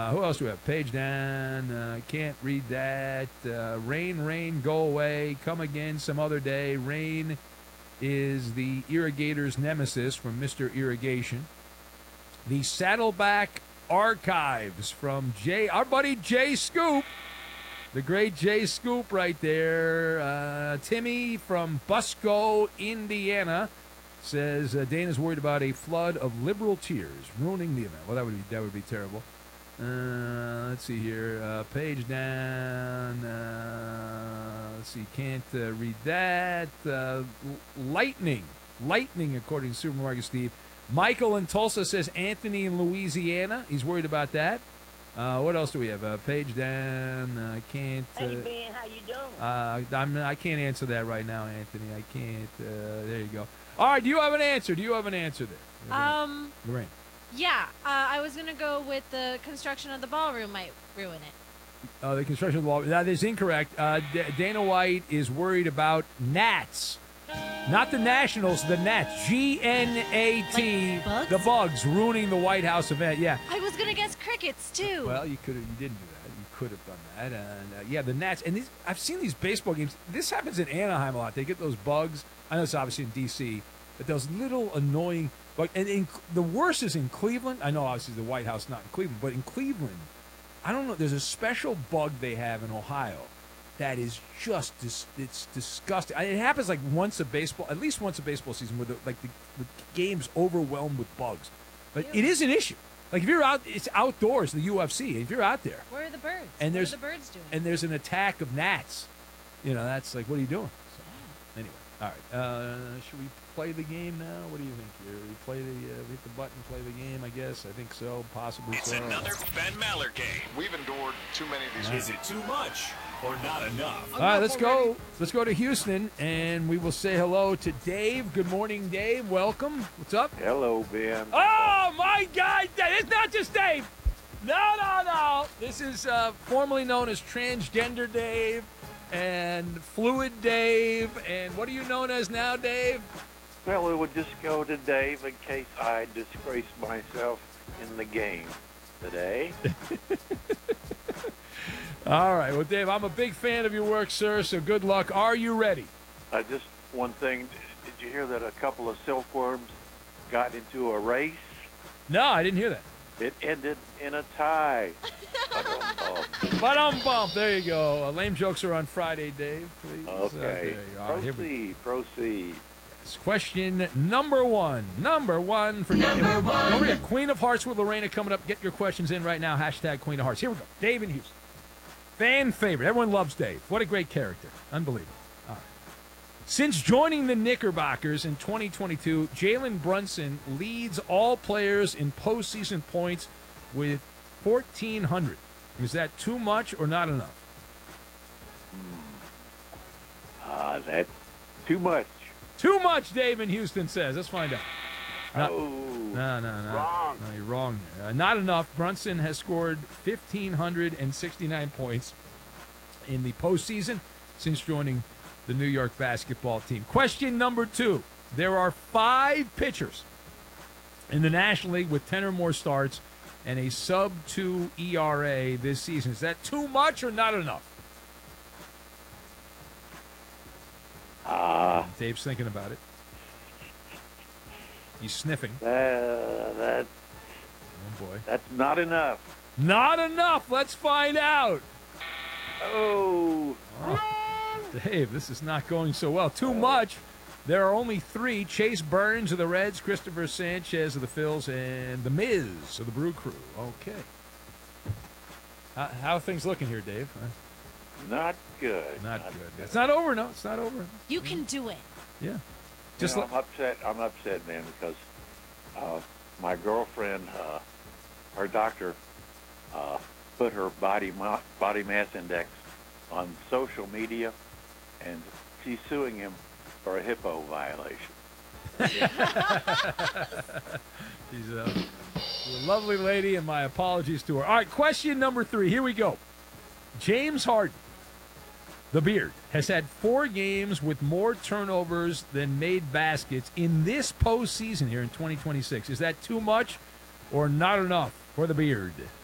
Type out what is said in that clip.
Who else do we have? Page down. Can't read that. Rain, rain, go away. Come again some other day. Rain is the irrigator's nemesis from Mr. Irrigation. The Saddleback Archives from our buddy Jay Scoop. The great Jay Scoop right there. Timmy from Busco, Indiana, says Dana's worried about a flood of liberal tears ruining the event. Well, that would be terrible. Let's see here. Page down. Let's see. Can't read that. Lightning, according to Supermarket Steve. Michael in Tulsa says Anthony in Louisiana. He's worried about that. What else do we have? Page down. Can't. Hey, Ben, how you doing? I can't answer that right now, Anthony. I can't. There you go. All right. Do you have an answer? there? Lorraine. Yeah. I was going to go with the construction of the ballroom might ruin it. The construction of the ballroom. That is incorrect. Dana White is worried about gnats. Not the Nationals, the gnats. G-N-A-T. Like bugs? The bugs ruining the White House event. Yeah. I was going to guess crickets, too. Well, you didn't do that. You could have done that. And yeah, the gnats. And I've seen these baseball games. This happens in Anaheim a lot. They get those bugs. I know it's obviously in D.C., but those little annoying bugs. And the worst is in Cleveland. I know obviously the White House not in Cleveland, but in Cleveland, I don't know. There's a special bug they have in Ohio that is just it's disgusting. It happens like at least once a baseball season where the game's overwhelmed with bugs. But it is an issue. Like if you're out, it's outdoors, the UFC. If you're out there, where are the birds? And what are the birds doing? And there's an attack of gnats. That's like, what are you doing? So, anyway, all right. Should we play the game now? What do you think here? We hit the button, play the game. I guess. I think so. Possibly. It's so. another Ben Maller game. We've endured too many of these. Is it too much or not enough? All right, let's go. Let's go to Houston, and we will say hello to Dave. Good morning, Dave. Welcome. What's up? Hello, Ben. Oh, my God. It's not just Dave. No. This is formerly known as Transgender Dave and Fluid Dave. And what are you known as now, Dave? Well, it would just go to Dave in case I disgrace myself in the game today. All right. Well, Dave, I'm a big fan of your work, sir, so good luck. Are you ready? Just one thing. Did you hear that a couple of silkworms got into a race? No, I didn't hear that. It ended in a tie. Ba-dum-bump. There you go. Lame jokes are on Friday, Dave. Please. Okay. There you are. Proceed. Yes. Question number one. For Don't forget, Queen of Hearts with Lorena coming up. Get your questions in right now. # Queen of Hearts. Here we go. Dave in Houston. Fan favorite. Everyone loves Dave. What a great character. Unbelievable. All right. Since joining the Knickerbockers in 2022, Jalen Brunson leads all players in postseason points with 1,400. Is that too much or not enough? That's too much. Too much, Dave in Houston says. Let's find out. No. Wrong. No, you're wrong there. Not enough. Brunson has scored 1,569 points in the postseason since joining the New York basketball team. Question number 2. There are 5 pitchers in the National League with 10 or more starts and a sub-2 ERA this season. Is that too much or not enough? Dave's thinking about it. He's sniffing. Oh, boy. That's not enough. Not enough. Let's find out. Oh. Dave, this is not going so well. Too much. There are only 3. Chase Burns of the Reds, Christopher Sanchez of the Phils, and The Miz of the Brew Crew. Okay. How are things looking here, Dave? Not good. Not good. It's not over, no. It's not over. You can do it. Yeah. I'm upset, man, because my girlfriend, her doctor, put her body mass index on social media, and she's suing him for a HIPAA violation. She's a lovely lady, and my apologies to her. All right, question number 3. Here we go. James Harden, the Beard, has had 4 games with more turnovers than made baskets in this postseason here in 2026. Is that too much or not enough for the Beard?